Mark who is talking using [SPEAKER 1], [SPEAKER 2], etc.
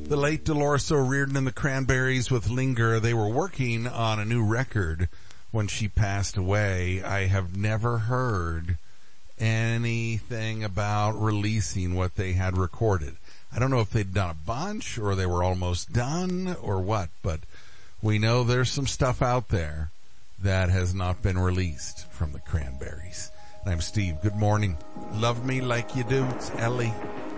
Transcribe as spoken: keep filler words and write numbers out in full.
[SPEAKER 1] The late Dolores O'Riordan and the Cranberries with Linger. They were working on a new record when she passed away. I have never heard anything about releasing what they had recorded. I don't know if they'd done a bunch or they were almost done or what, but we know there's some stuff out there that has not been released from the Cranberries. I'm Steve. Good morning. Love me like you do. It's Ellie.